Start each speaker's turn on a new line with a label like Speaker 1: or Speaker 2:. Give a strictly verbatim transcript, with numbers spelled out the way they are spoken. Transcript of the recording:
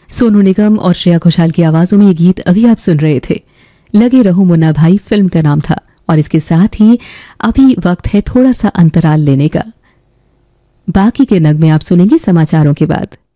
Speaker 1: सोनू निगम और श्रेया घोषाल की आवाजों में ये गीत अभी आप सुन रहे थे। लगे रहो मुन्ना भाई फिल्म का नाम था। और इसके साथ ही अभी वक्त है थोड़ा सा अंतराल लेने का। बाकी के नगमे आप सुनेंगे समाचारों के बाद।